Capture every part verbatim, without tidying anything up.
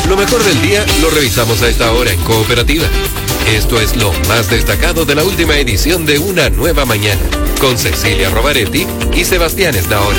Lo mejor del día lo revisamos a esta hora en Cooperativa. Esto es lo más destacado de la última edición de Una Nueva Mañana, con Cecilia Rovaretti y Sebastián Esnaola.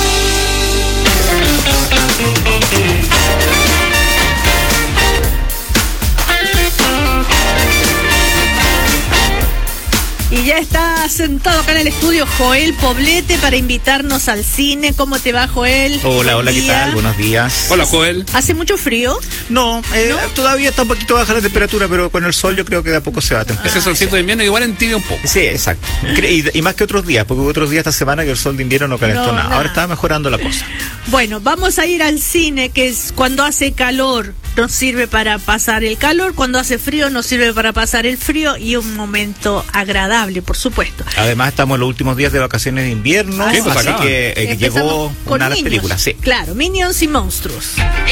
Y ya está sentado acá en el estudio Joel Poblete para invitarnos al cine. ¿Cómo te va, Joel? Hola, Buen hola, día. ¿qué tal? Buenos días. Hola, Joel. ¿Hace mucho frío? No, eh, ¿No? todavía está un poquito baja la temperatura, pero con el sol yo creo que de a poco se va a temperar. Ese solcito de invierno igual entibia un poco. Sí, exacto. Y, y más que otros días, porque hubo otros días esta semana que el sol de invierno no calentó No, nada. nada. Ahora está mejorando la cosa. Bueno, vamos a ir al cine, que es cuando hace calor nos sirve para pasar el calor, cuando hace frío nos sirve para pasar el frío y un momento agradable, por supuesto. Además estamos en los últimos días de vacaciones de invierno, Sí, pues así acá. que eh, Empezamos llegó con una de las niños. películas. Sí. Claro, Minions y Monstruos.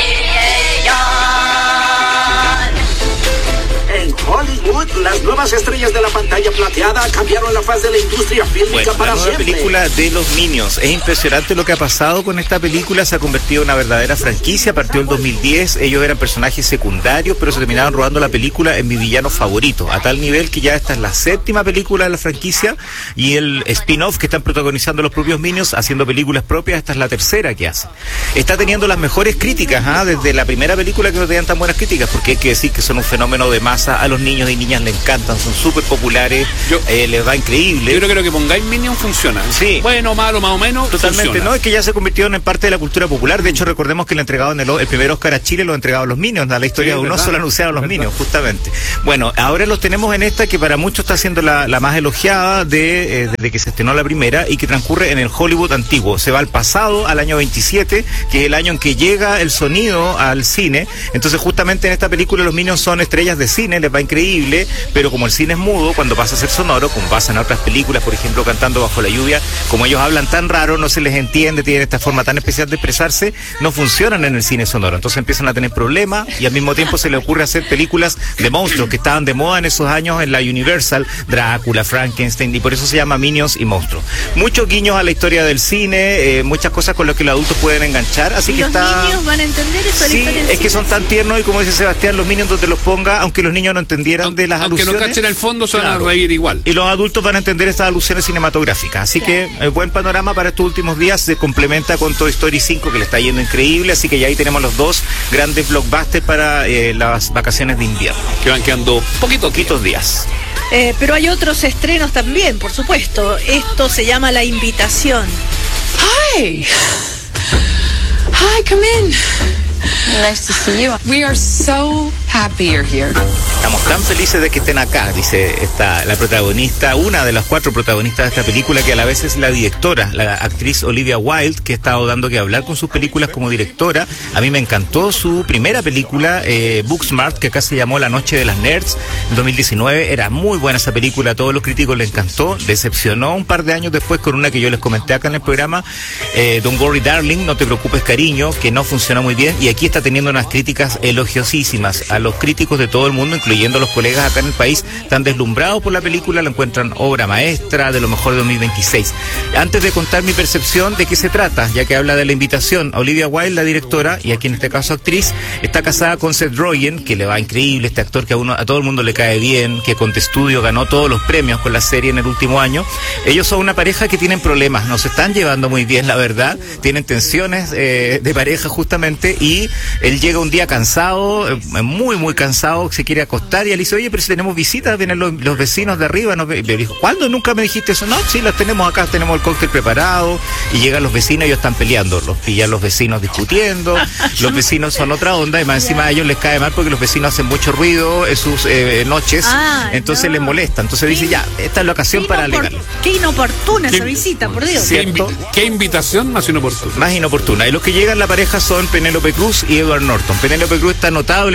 En Hollywood, las nuevas estrellas de la pantalla plateada cambiaron la faz de la industria fílmica Bueno, para la nueva siempre. película de los Minions. Es impresionante lo que ha pasado con esta película. Se ha convertido en una verdadera franquicia. Partió el dos mil diez. Ellos eran personajes secundarios, pero se terminaron robando la película en mi villano favorito. A tal nivel que ya esta es la séptima película de la franquicia. Y el spin-off que están protagonizando los propios Minions, haciendo películas propias, esta es la tercera que hacen. Está teniendo las mejores críticas, ¿ah? Desde la primera película que no tenían tan buenas críticas, porque hay que decir que son un fenómeno de masa. A los niños y niñas le encantan, son súper populares, Yo- eh, les va increíble. Yo creo que lo que pongáis Minion funciona. Sí. Bueno, malo, más o menos. Totalmente, funciona. no, es que ya se convirtieron en parte de la cultura popular. De hecho, recordemos que le entregaban el, el primer Oscar a Chile, lo entregaban los Minions. A la historia Sí, de uno verdad, solo anunciaron los verdad. Minions, justamente. Bueno, ahora los tenemos en esta que para muchos está siendo la, la más elogiada de, eh, desde que se estrenó la primera y que transcurre en el Hollywood antiguo. Se va al pasado, al año veintisiete, que es el año en que llega el sonido al cine. Entonces, justamente en esta película los Minions son estrellas de cine, les va increíble, pero como el cine es mudo, cuando pasa a ser sonoro, como pasa en otras películas, por ejemplo, Cantando bajo la lluvia, como ellos hablan tan raro, no se les entiende, tienen esta forma tan especial de expresarse, no funcionan en el cine sonoro. Entonces empiezan a tener problemas y al mismo tiempo se les ocurre hacer películas de monstruos que estaban de moda en esos años en la Universal, Drácula, Frankenstein, y por eso se llama Minions y Monstruos. Muchos guiños a la historia del cine, eh, muchas cosas con las que los adultos pueden enganchar, así ¿Y que los está... niños van a entender eso? de la Sí, historia del es que cine? son tan tiernos y como dice Sebastián, los Minions donde los ponga, aunque los niños no entendieran de las Aunque no alusiones. cachen el fondo, se van Claro. a reír igual. Y los adultos van a entender estas alusiones cinematográficas. Así que el buen panorama para estos últimos días se complementa con Toy Story cinco, que le está yendo increíble. Así que ya ahí tenemos los dos grandes blockbusters para eh, las vacaciones de invierno. Que van quedando poquito Poquitos días. Eh, pero hay otros estrenos también, por supuesto. Esto se llama La Invitación. Hi. Hi, come in. Nice to see you. We are so happy you're here. Estamos tan felices de que estén acá, dice esta, la protagonista, una de las cuatro protagonistas de esta película, que a la vez es la directora, la actriz Olivia Wilde, que ha estado dando que hablar con sus películas como directora. A mí me encantó su primera película, eh, Booksmart, que acá se llamó La Noche de las Nerds, en dos mil diecinueve. Era muy buena esa película, a todos los críticos le encantó. Decepcionó un par de años después con una que yo les comenté acá en el programa, eh, Don't Worry Darling, No te preocupes cariño, que no funcionó muy bien, y aquí está teniendo unas críticas elogiosísimas. A los críticos de todo el mundo, incluyendo los colegas acá en el país, están deslumbrados por la película, la encuentran obra maestra, de lo mejor de dos mil veintiséis. Antes de contar mi percepción de qué se trata, ya que habla de La Invitación, Olivia Wilde, la directora, y aquí en este caso actriz, está casada con Seth Rogen, que le va increíble, este actor que a, uno, a todo el mundo le cae bien, que con The Studio ganó todos los premios con la serie en el último año. Ellos son una pareja que tienen problemas, no se están llevando muy bien, la verdad, tienen tensiones eh, de pareja justamente, y él llega un día cansado, eh, muy muy cansado, se quiere acostar, y él dice, oye, pero si tenemos visitas, vienen los, los vecinos de arriba, nos ve-". Y le dijo, ¿cuándo? Nunca me dijiste eso. No, sí, las tenemos acá, tenemos el cóctel preparado, y llegan los vecinos y ellos están peleando, los pillan los vecinos discutiendo, los vecinos son otra onda, y más encima a ellos les cae mal porque los vecinos hacen mucho ruido en sus eh, noches, Ah, entonces no. les molesta, entonces dice, ya, esta es la ocasión Qué para inopor- alegarlo. Qué inoportuna esa Qué- visita, por Dios. ¿Qué, ¿cierto? invi- qué invitación más inoportuna? Más inoportuna. Y los que llegan la pareja son Penélope Cruz y Edward Norton. Penélope Cruz está notable para muchos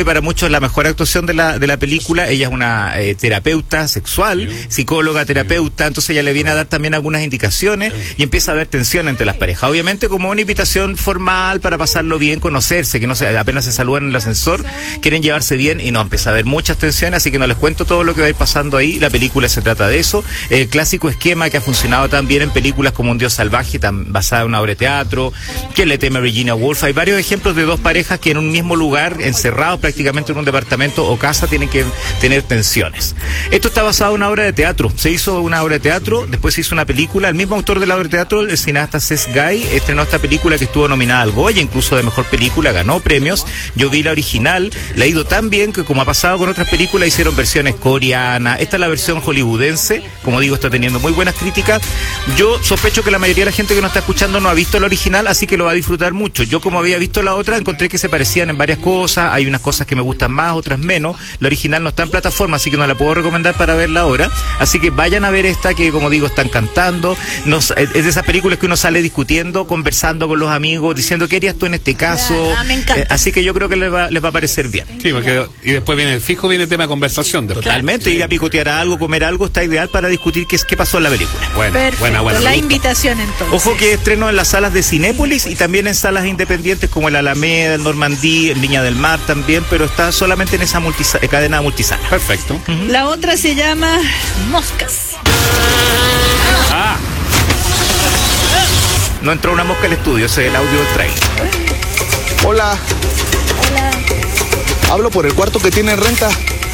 hecho es la mejor actuación de la, de la película. Ella es una eh, terapeuta sexual, psicóloga, terapeuta, entonces ella le viene a dar también algunas indicaciones y empieza a haber tensión entre las parejas. Obviamente como una invitación formal para pasarlo bien, conocerse, que no se, apenas se saludan en el ascensor, quieren llevarse bien y no, empieza a haber muchas tensiones, así que no les cuento todo lo que va a ir pasando ahí. La película se trata de eso, el clásico esquema que ha funcionado también en películas como Un Dios Salvaje, tan, basada en una obra de teatro, que le teme Virginia Woolf. Hay varios ejemplos de dos parejas que en un mismo lugar, encerrados prácticamente en un departamento o casa, tienen que tener tensiones. Esto está basado en una obra de teatro. Se hizo una obra de teatro, después se hizo una película. El mismo autor de la obra de teatro, el cineasta Seth Guy, estrenó esta película que estuvo nominada al Goya, incluso de mejor película, ganó premios. Yo vi la original, le ha ido tan bien que, como ha pasado con otras películas, hicieron versiones coreanas. Esta es la versión hollywoodense, como digo, está teniendo muy buenas críticas. Yo sospecho que la mayoría de la gente que nos está escuchando no ha visto la original, así que lo va a disfrutar mucho. Yo, como había visto la otra, encontré que se parecían en varias cosas. Hay unas cosas que me gustan más, otras menos. La original no está en plataforma, así que no la puedo recomendar para verla ahora. Así que vayan a ver esta, que como digo, están cantando. Nos, es de esas películas que uno sale discutiendo, conversando con los amigos, diciendo ¿qué harías tú en este caso? Ah, me encanta. Eh, así que yo creo que les va, les va a parecer bien. Sí, porque y después viene, fijo, viene el tema de conversación. Después. Totalmente, ir a picotear algo, comer algo, está ideal para discutir qué, es, qué pasó en la película. Bueno, Perfecto, buena, buena. la me gusta. invitación entonces. Ojo que estreno en las salas de Cinépolis y también en salas independientes como el Alameda, el Normandí, el Viña del Mar también, pero está solamente en esa multisa- cadena multisala. Perfecto. La otra se llama Moscas. Ah, No entró una mosca al estudio, ese es el audio del trailer. Hola. Hablo por el cuarto que tiene en renta.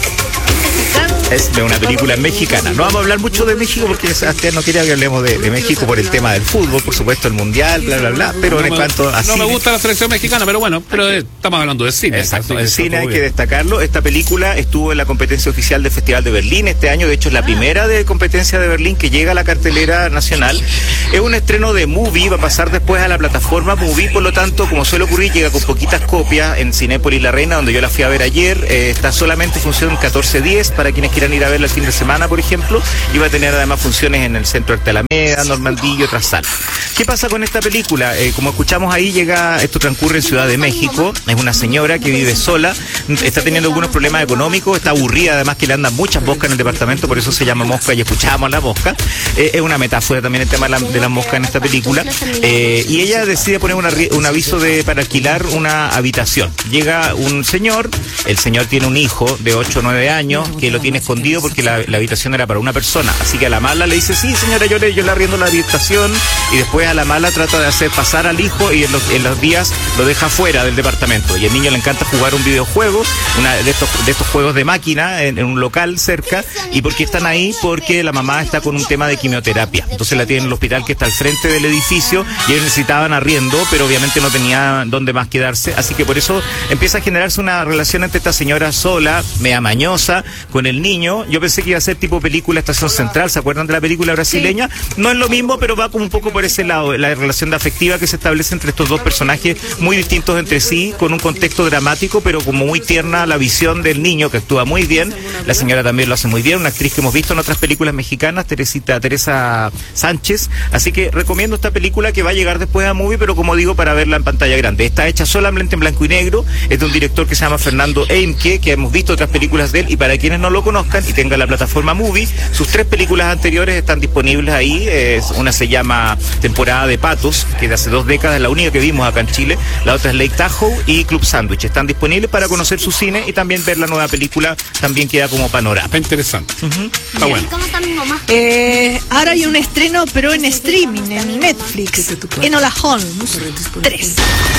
Es de una película mexicana. No vamos a hablar mucho de México porque Sebastián no quería que hablemos de, de México por el tema del fútbol, por supuesto, el mundial, bla, bla, bla. Pero no en me, cuanto a no cine, me gusta la selección mexicana, pero bueno, pero eh, estamos hablando de cine. Exacto, así en está cine todo hay que bien. destacarlo. Esta película estuvo en la competencia oficial del Festival de Berlín este año. De hecho, es la primera de competencia de Berlín que llega a la cartelera nacional. Es un estreno de Movie, va a pasar después a la plataforma Movie. Por lo tanto, como suele ocurrir, llega con poquitas copias en Cinépolis La Reina, donde yo la fui a ver ayer. Eh, está solamente en función catorce diez para quienes quieran ir a verla el fin de semana, por ejemplo. Y va a tener además funciones en el Centro Arte Alameda, Normandí y otras salas. ¿Qué pasa con esta película? Eh, como escuchamos ahí, llega, esto transcurre en Ciudad de México. Es una señora que vive sola, está teniendo algunos problemas económicos, está aburrida, además que le andan muchas moscas en el departamento, por eso se llama Mosca y escuchábamos la mosca. Eh, es una metáfora también el tema de la, de la mosca en esta película. Eh, y ella decide poner una, un aviso de para alquilar una habitación. Llega un señor, el señor tiene un hijo de ocho o nueve años que lo tiene escondido porque la, la habitación era para una persona. Así que a la mala le dice, sí señora, yo le, yo le arriendo la habitación, y después a la mala trata de hacer pasar al hijo y en los, en los días lo deja fuera del departamento. Y el niño le encanta jugar un videojuego, una de estos, de estos juegos de máquina en, en un local cerca. ¿Y por qué están ahí? Porque la mamá está con un tema de quimioterapia. Entonces la tiene en el hospital que está al frente del edificio y ellos necesitaban arriendo, pero obviamente no tenía dónde más quedarse. Así que por eso empieza a generarse una relación entre esta señora sola, media mañosa, con el niño. Yo pensé que iba a ser tipo película Estación Central, ¿se acuerdan de la película brasileña? Sí. No es lo mismo, pero va como un poco por ese lado, la relación de afectiva que se establece entre estos dos personajes muy distintos entre sí, con un contexto dramático, pero como muy tierna la visión del niño, que actúa muy bien. La señora también lo hace muy bien, una actriz que hemos visto en otras películas mexicanas, Teresita, Teresa Sánchez. Así que recomiendo esta película, que va a llegar después a Movie, pero como digo, para verla en pantalla grande. Está hecha solamente en blanco y negro, es de un director que se llama Fernando Eimke, que hemos visto otras películas de él, y para quienes no lo conozcan y tengan la plataforma Movie, sus tres películas anteriores están disponibles ahí. Es, una se llama Temporada de Patos, que de hace dos décadas es la única que vimos acá en Chile. La otra es Lake Tahoe y Club Sándwich. Están disponibles para conocer su cine y también ver la nueva película, también queda como panorama. Está interesante. Uh-huh. Está bueno. Eh, ahora hay un estreno, pero en streaming, en Netflix. Enola Holmes tres.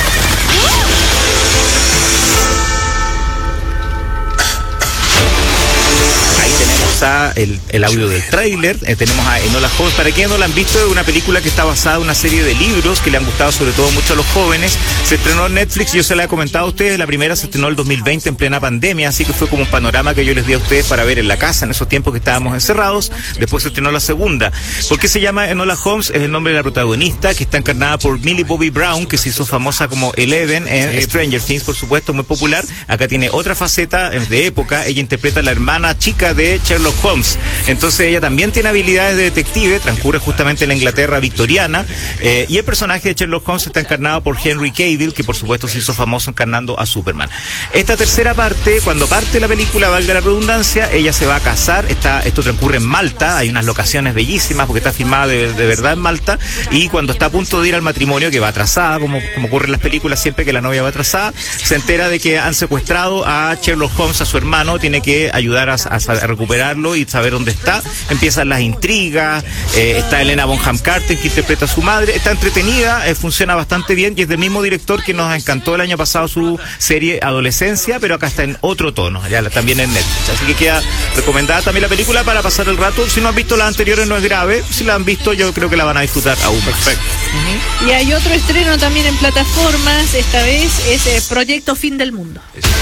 El, el audio del tráiler, eh, tenemos a Enola Holmes. Para quienes no la han visto, es una película que está basada en una serie de libros que le han gustado sobre todo mucho a los jóvenes. Se estrenó en Netflix, yo se la he comentado a ustedes, la primera se estrenó el dos mil veinte en plena pandemia, así que fue como un panorama que yo les di a ustedes para ver en la casa en esos tiempos que estábamos encerrados. Después se estrenó la segunda. ¿Por qué se llama Enola Holmes? Es el nombre de la protagonista, que está encarnada por Millie Bobby Brown, que se hizo famosa como Eleven en Stranger Things, por supuesto, muy popular. Acá tiene otra faceta de época, ella interpreta a la hermana chica de Sherlock Sherlock Holmes. Entonces ella también tiene habilidades de detective, transcurre justamente en la Inglaterra victoriana, eh, y el personaje de Sherlock Holmes está encarnado por Henry Cavill, que por supuesto se hizo famoso encarnando a Superman. Esta tercera parte, cuando parte la película, valga la redundancia, ella se va a casar, está, esto transcurre en Malta, hay unas locaciones bellísimas porque está filmada de, de verdad en Malta, y cuando está a punto de ir al matrimonio, que va atrasada, como, como ocurre en las películas siempre que la novia va atrasada, se entera de que han secuestrado a Sherlock Holmes, a su hermano, tiene que ayudar a, a, a recuperarlo y saber dónde está. Empiezan las intrigas, eh, está Helena Bonham Carter, que interpreta a su madre, está entretenida, eh, funciona bastante bien, y es del mismo director que nos encantó el año pasado su serie Adolescencia, pero acá está en otro tono, ya la, también en Netflix, así que queda recomendada también la película para pasar el rato. Si no han visto las anteriores no es grave, si la han visto yo creo que la van a disfrutar aún más. Perfecto. Uh-huh. Y hay otro estreno también en plataformas, esta vez es eh, Proyecto Fin del Mundo.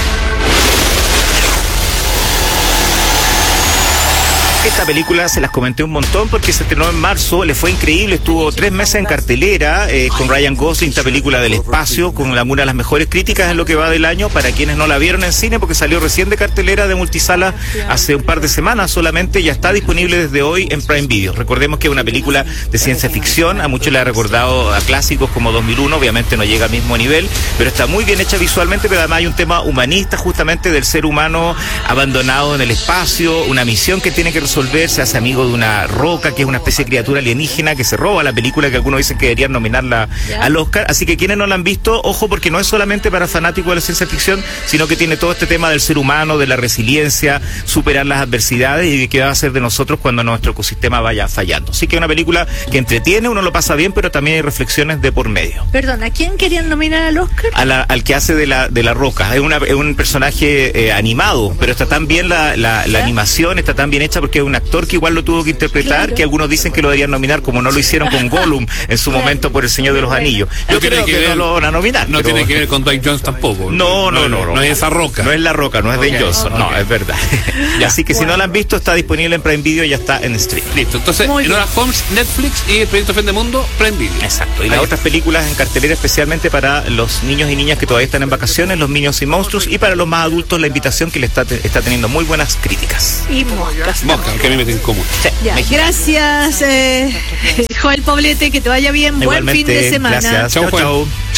Esta película se las comenté un montón porque se estrenó en marzo, le fue increíble, estuvo tres meses en cartelera, eh, con Ryan Gosling, esta película del espacio, con una de las mejores críticas en lo que va del año, para quienes no la vieron en cine, porque salió recién de cartelera de multisala hace un par de semanas solamente, ya está disponible desde hoy en Prime Video. Recordemos que es una película de ciencia ficción, a muchos le ha recordado a clásicos como dos mil uno, obviamente no llega al mismo nivel, pero está muy bien hecha visualmente, pero además hay un tema humanista justamente del ser humano abandonado en el espacio, una misión que tiene que resolver, se hace amigo de una roca, que es una especie de criatura alienígena que se roba la película, que algunos dicen que deberían nominarla al Oscar, así que quienes no la han visto, ojo, porque no es solamente para fanáticos de la ciencia ficción, sino que tiene todo este tema del ser humano, de la resiliencia, superar las adversidades y de qué va a hacer de nosotros cuando nuestro ecosistema vaya fallando. Así que es una película que entretiene, uno lo pasa bien, pero también hay reflexiones de por medio. Perdón, ¿a quién querían nominar al Oscar? A la, al que hace de la, de la roca, es, una, es un personaje eh, animado, pero está tan bien la, la, la animación, está tan bien hecha porque es un actor que igual lo tuvo que interpretar, claro, que algunos dicen que lo deberían nominar, como no lo hicieron con Gollum en su claro. momento por El Señor de los Anillos. Yo no creo que, que ver, no lo van a nominar. No pero... tiene que ver con Dwayne Johnson tampoco. No, no, no. No, no, no es esa roca. No es la roca, no es okay. Dwayne Johnson. Okay. No, es verdad. Así que bueno, si no la han visto, está disponible en Prime Video y ya está en stream. Listo. Entonces, Enola Holmes, Netflix, y el Proyecto Fin del Mundo, Prime Video. Exacto. Y las otras películas en cartelera especialmente para los niños y niñas que todavía están en vacaciones, Los Minions y Monstruos, y para los más adultos, La Invitación, que le está, te, está teniendo muy buenas críticas. Y moscas. Moscas, que a mí me tienen común. Sí. Ya, gracias, eh, Joel Poblete, que te vaya bien. Igualmente, buen fin de semana. Gracias. Chau, chau.